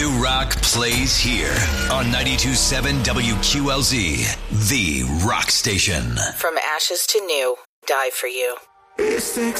New rock plays here on 92.7 WQLZ, the rock station. From ashes to new, die for you. It takes